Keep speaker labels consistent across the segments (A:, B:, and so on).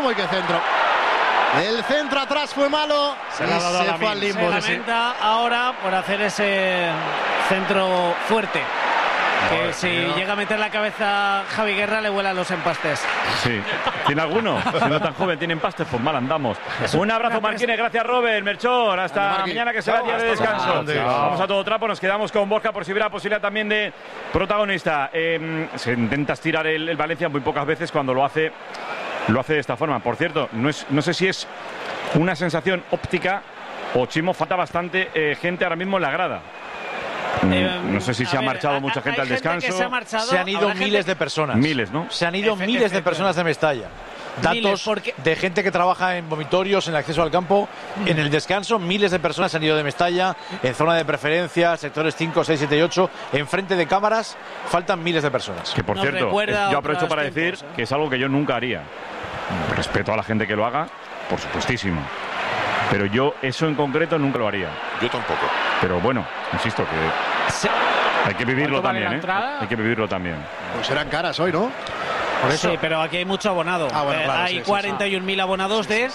A: Uy, qué centro. El centro atrás fue malo y se fue al limbo.
B: Se lamenta ahora por hacer ese centro fuerte. Que si llega a meter la cabeza Javi Guerra le vuelan los empastes.
C: Sí. ¿Tiene alguno? Siendo tan joven tiene empastes, pues mal andamos. Un abrazo, Marquines. Gracias, Robert. Melchor. Hasta mañana, que será día de descanso. Vamos a todo trapo. Nos quedamos con Borja por si hubiera posibilidad también de protagonista. Se intenta estirar el Valencia muy pocas veces. Cuando lo hace de esta forma. Por cierto, no sé si es una sensación óptica o, Chimo, falta bastante gente ahora mismo en la grada. No sé si se ha marchado mucha gente al descanso.
D: Se han ido miles de personas.
C: Miles, ¿no?
D: Se han ido miles de personas de Mestalla. Datos de gente que trabaja en vomitorios, en el acceso al campo, en el descanso. Miles de personas se han ido de Mestalla, en zona de preferencia, sectores 5, 6, 7 y 8. Enfrente de cámaras faltan miles de personas.
C: Que, por cierto, yo aprovecho para decir que es algo que yo nunca haría. Respeto a la gente que lo haga, por supuestísimo. Pero yo eso en concreto nunca lo haría.
E: Yo tampoco.
C: Pero bueno, insisto que hay que vivirlo también, ¿eh? Hay que vivirlo también.
A: Pues serán caras hoy, ¿no?
B: Sí, pero aquí hay mucho abonado.
A: Claro,
B: hay 41.000 abonados de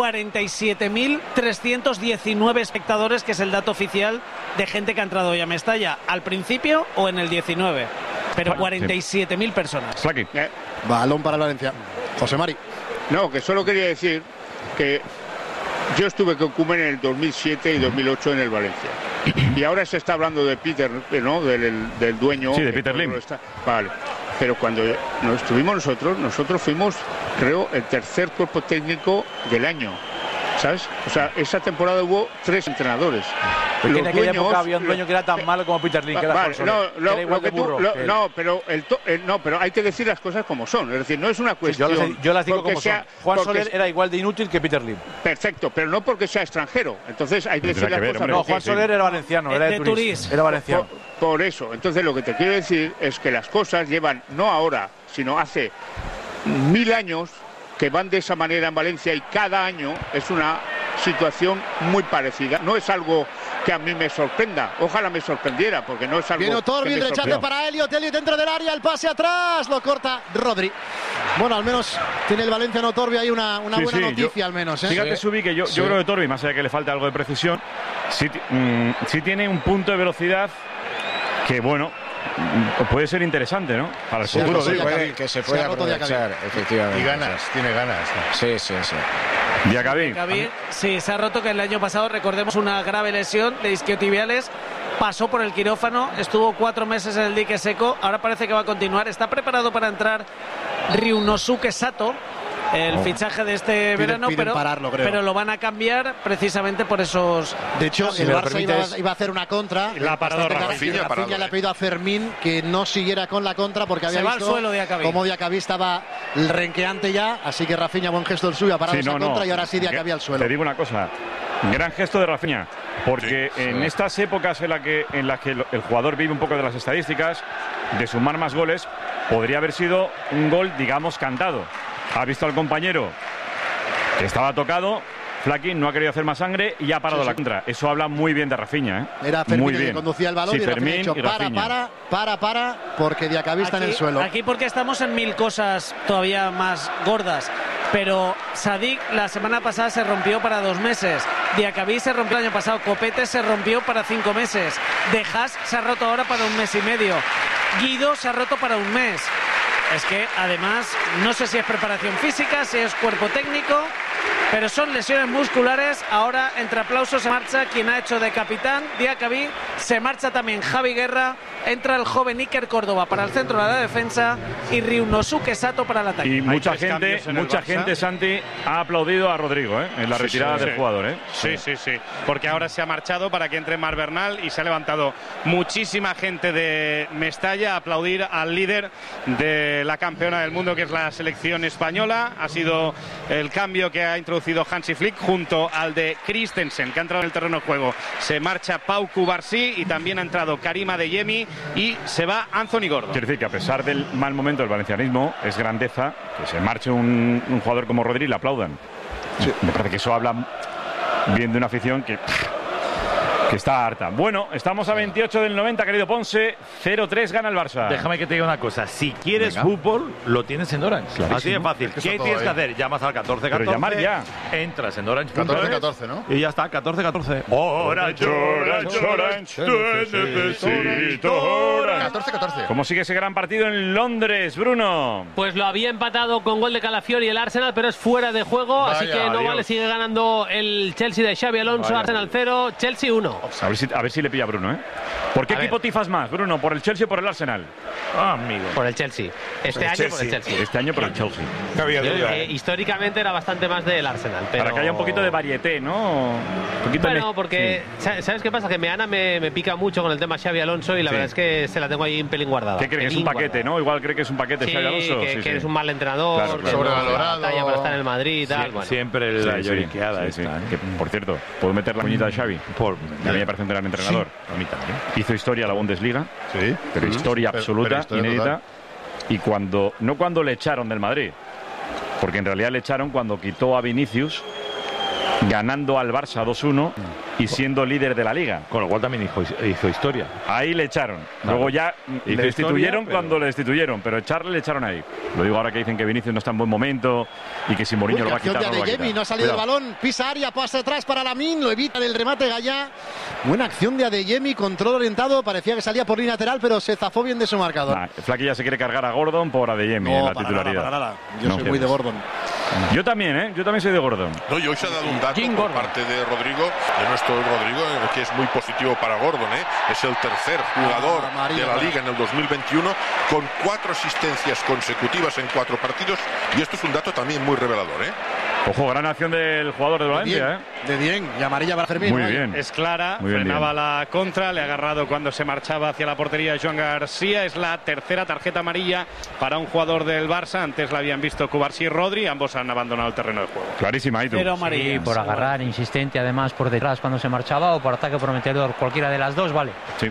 B: 47.319 espectadores, que es el dato oficial de gente que ha entrado hoy a Mestalla, al principio o en el 19. Pero 47.000 personas.
A: Balón para Valencia. José Mari.
F: No, que solo quería decir que yo estuve con Koeman en el 2007 y 2008 en el Valencia. Y ahora se está hablando de Peter, ¿no? Del dueño.
C: Sí, de Peter Lim.
F: Vale. Pero cuando nos estuvimos nosotros fuimos, creo, el tercer cuerpo técnico del año. ¿Sabes? O sea, esa temporada hubo 3 entrenadores.
D: Porque en aquella época había un dueño que era tan malo como Peter Lim, que era Juan Soler. Era igual de burro.
F: Pero hay que decir las cosas como son. Es decir, no es una cuestión.
D: Yo las digo como son. Juan Soler era igual de inútil que Peter Lim.
F: Perfecto, pero no porque sea extranjero. Entonces hay que decir las cosas.
D: No, Juan Soler era valenciano, era de Turís. Era valenciano.
F: Por eso. Entonces lo que te quiero decir es que las cosas llevan, no ahora, sino hace 1000 años, que van de esa manera en Valencia, y cada año es una situación muy parecida. No es algo que a mí me sorprenda, ojalá me sorprendiera, porque no es algo.
A: Viene Otorbi, el rechace para Elliot dentro del área, el pase atrás, lo corta Rodri. Bueno, al menos tiene el Valencia en Otorbi ahí una buena noticia, al menos.
C: Fíjate, Subi, que yo creo que Otorbi, más allá de que le falta algo de precisión, sí tiene un punto de velocidad que, bueno, puede ser interesante, ¿no? Para el futuro.
G: Que se puede aprovechar, efectivamente.
E: Y ganas, tiene ganas.
G: Sí.
C: Diacabí.
B: Sí, se ha roto, que el año pasado, recordemos, una grave lesión de isquiotibiales. Pasó por el quirófano, estuvo 4 meses en el dique seco, ahora parece que va a continuar. Está preparado para entrar Ryunosuke Sato, el fichaje de este verano, pero lo van a cambiar precisamente por esos.
A: De hecho, el Barça iba a hacer una contra.
C: La parado
A: Rafinha le ha pedido a Fermín que no siguiera con la contra, porque había visto como Diacabí estaba renqueante ya, así que Rafinha, buen gesto el suyo, ha parado esa contra y ahora sí Diacabí al suelo.
C: Te digo una cosa, gran gesto de Rafinha, porque en estas épocas en las que el jugador vive un poco de las estadísticas, de sumar más goles, podría haber sido un gol, digamos, cantado. Ha visto al compañero que estaba tocado, Flaquín no ha querido hacer más sangre y ha parado la contra. Eso habla muy bien de Rafinha, ¿eh?
A: Era Fermín el que conducía el balón, y Rafinha ha dicho para, porque Diacabí está en el suelo.
B: Aquí porque estamos en 1000 cosas todavía más gordas. Pero Sadik la semana pasada se rompió para 2 meses. Diacabí se rompió el año pasado. Copete se rompió para 5 meses. De Haas se ha roto ahora para 1 mes y medio. Guido se ha roto para 1 mes. Es que además no sé si es preparación física, si es cuerpo técnico, pero son lesiones musculares. Ahora, entre aplausos, se marcha quien ha hecho de capitán, Diacabí. Se marcha también Javi Guerra. Entra el joven Iker Córdoba para el centro de la defensa y Ryunosuke Sato para el ataque.
C: Y mucha gente, Santi, ha aplaudido a Rodrigo, en la retirada del jugador.
H: Sí. Porque ahora se ha marchado para que entre Mar Bernal y se ha levantado muchísima gente de Mestalla a aplaudir al líder de la campeona del mundo, que es la selección española. Ha sido el cambio que ha introducido Hansi Flick junto al de Christensen, que ha entrado en el terreno de juego. Se marcha Pau Cubarsí y también ha entrado Karima Adeyemi y se va Anthony Gordon.
C: Quiere decir que a pesar del mal momento del valencianismo, es grandeza que se marche un jugador como Rodri y le aplaudan. Sí. Me parece que eso habla bien de una afición que Que está harta. Bueno, estamos a 28 del 90, querido Ponce. 0-3 gana el Barça.
D: Déjame que te diga una cosa. Si quieres fútbol, lo tienes en Orange. Clarísimo. Así de fácil. ¿Qué tienes que hacer? Llamas al 1414.
C: Pero llamar ya.
D: Entras en Orange.
G: 1414, ¿no?
D: Y ya está, 1414.
C: Orange, necesito Orange.
G: 1414.
C: ¿Cómo sigue ese gran partido en Londres, Bruno?
B: Pues lo había empatado con gol de Calafiori el Arsenal, pero es fuera de juego, así que no vale, sigue ganando el Chelsea de Xabi Alonso. Arsenal 0, Chelsea 1.
C: A ver si le pilla Bruno, ¿eh? ¿Por qué equipo tifas más, Bruno? ¿Por el Chelsea o por el Arsenal?
D: Amigo.
B: Por el Chelsea. Este año por el Chelsea.
C: Este año por el Chelsea.
B: Históricamente era bastante más del Arsenal. Pero...
C: Para que haya un poquito de varieté, ¿no?
B: Bueno, porque ¿sabes qué pasa? Que Meana me pica mucho con el tema Xabi Alonso y la verdad es que se la tengo ahí un pelín guardada.
C: ¿Qué cree que es un paquete, no? Igual cree que es un paquete Xabi Alonso.
B: Que eres un mal entrenador, que
G: sobrevalorado,
B: batalla para estar en el Madrid y tal.
D: Siempre la lloriqueada esta.
C: Que, por cierto, ¿puedo meter la muñita de Xavi? A mí me parece un gran entrenador.
D: A mí también.
C: Hizo historia la Bundesliga, pero historia absoluta,
G: historia
C: inédita. Y no cuando le echaron del Madrid, porque en realidad le echaron cuando quitó a Vinicius, ganando al Barça 2-1 y siendo líder de la Liga.
D: Con lo cual también hizo historia.
C: Ahí le echaron. Luego ya le destituyeron cuando le destituyeron, pero echarle le echaron ahí. Lo digo ahora que dicen que Vinicius no está en buen momento y que si Mourinho lo va a quitar, no lo va a quitar.
A: No ha salido el balón, pisa área, pasa atrás para Lamine, lo evita del remate Gallá. Buena acción de Adeyemi, control orientado, parecía que salía por línea lateral, pero se zafó bien de su marcador.
C: Flaky ya se quiere cargar a Gordon por Adeyemi en la titularidad.
A: Para nada. Yo soy muy de Gordon.
C: Yo también, ¿eh? Yo también soy de Gordon.
E: No, y hoy se ha dado un dato por parte de Rodrigo, de nuestro Rodrigo, que es muy positivo para Gordon, ¿eh? Es el tercer jugador de la Liga en el 2021 con 4 asistencias consecutivas en 4 partidos, y esto es un dato también muy revelador, ¿eh?
C: Ojo, gran acción del jugador de Valencia,
A: De bien, y amarilla para Fermín.
C: Muy bien.
H: Es clara, frenaba la contra, le ha agarrado cuando se marchaba hacia la portería Joan García. Es la tercera tarjeta amarilla para un jugador del Barça. Antes la habían visto Cubarsí y Rodri, ambos han abandonado el terreno de juego.
C: Clarísima, ¿y tú?
B: Pero amarilla.
I: Sí, por agarrar, insistente, además por detrás cuando se marchaba, o por ataque prometedor, cualquiera de las dos, vale.
C: Sí.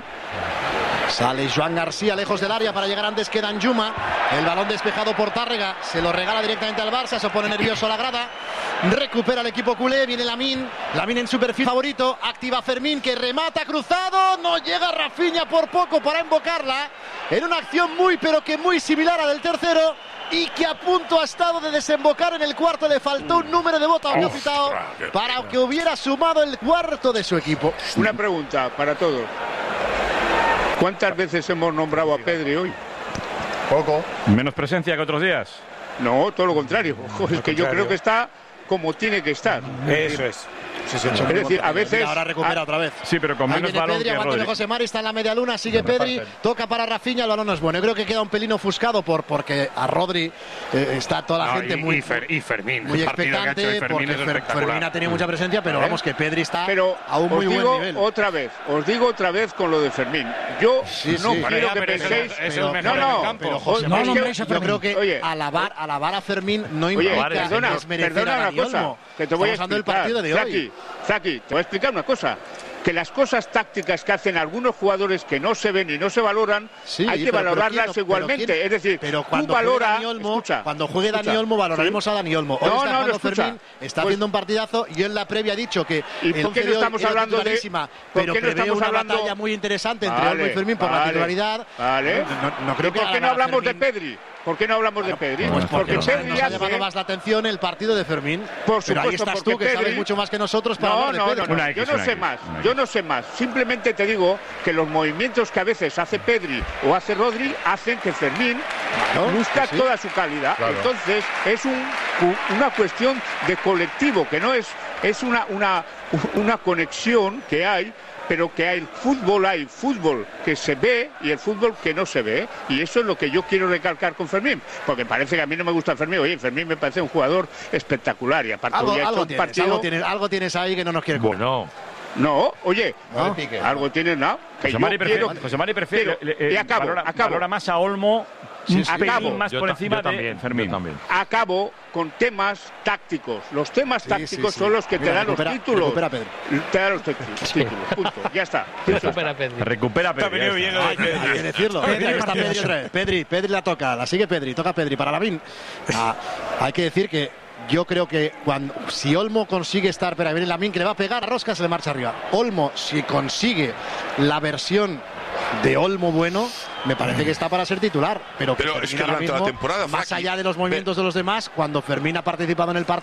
A: Sale Joan García lejos del área para llegar antes que Danjuma. El balón despejado por Tárrega. Se lo regala directamente al Barça. Se pone nervioso a la grada. Recupera el equipo culé. Viene Lamine. Lamine en su perfil favorito. Activa Fermín, que remata cruzado. No llega Rafinha por poco para invocarla. En una acción muy pero que muy similar a del tercero. Y que a punto ha estado de desembocar en el cuarto. Le faltó un número de votos citado para que hubiera sumado el cuarto de su equipo.
F: Una pregunta para todos. ¿Cuántas veces hemos nombrado a Pedri hoy?
G: Poco.
C: ¿Menos presencia que otros días?
F: No, todo lo contrario. Es que yo creo que está como tiene que estar.
D: Eso es.
A: Sí, sí,
F: es decir, a veces...
A: Ahora recupera otra vez.
C: Sí, pero con menos balón
A: Pedri,
C: que Rodri.
A: José Mari está en la media luna, sigue Pedri, toca para Rafinha, el balón no es bueno. Yo creo que queda un pelín ofuscado porque a Rodri está toda la gente muy
H: Fermín,
A: muy expectante, porque Fermín ha tenido mucha presencia, pero vamos, que Pedri está a un muy buen nivel.
F: Os digo otra vez con lo de Fermín. Yo no quiero que penséis...
H: Es el mejor del campo.
A: Yo creo que alabar a Fermín no implica desmerecer a Dani Olmo.
F: Que te voy a
A: explicar el partido de hoy.
F: Zaki, te voy a explicar una cosa. Que las cosas tácticas que hacen algunos jugadores que no se ven y no se valoran, hay que valorarlas igualmente. Es decir,
A: cuando juegue Dani Olmo, valoraremos a Dani Olmo. Hoy está jugando Fermín, está haciendo un partidazo. Yo en la previa he dicho que
F: ¿y por qué no estamos hablando de
A: pero prevé una batalla muy interesante entre Olmo y Fermín por la titularidad.
F: No creo que ¿por qué no hablamos de Pedri? ¿Por qué no hablamos de Pedri?
A: Pues porque Pedri ha llamado más la atención el partido de Fermín.
F: Por supuesto,
A: pero ahí estás tú, que sabes mucho más que nosotros para hablar de Pedri.
F: Yo no sé más. Simplemente te digo que los movimientos que a veces hace Pedri o hace Rodri hacen que Fermín busca toda su calidad. Claro. Entonces es una cuestión de colectivo, que no es una conexión que hay. Pero que hay fútbol que se ve y el fútbol que no se ve, y eso es lo que yo quiero recalcar con Fermín, porque parece que a mí no me gusta Fermín. Oye, Fermín me parece un jugador espectacular, y aparte
A: algo tienes ahí que no nos quiere comer.
F: No, oye, algo tienes, ¿no?
C: José Mari prefiere
F: y
C: valora más a Olmo más por encima de Fermín.
F: Acabo con temas tácticos. Los temas tácticos son los que te dan los títulos. Te dan los títulos. Punto. Ya está.
C: Recupera Pedri.
A: Hay que decirlo. Pedri la toca. La sigue Pedri. Toca Pedri para Lamine. Hay que decir que yo creo que si Olmo consigue estar, pero viene Lamine que le va a pegar a Rosca, se le marcha arriba. Olmo, si consigue la versión de Olmo bueno, me parece que está para ser titular. Pero
E: es que durante la temporada,
A: más allá de los movimientos de los demás, cuando Fermín ha participado en el partido,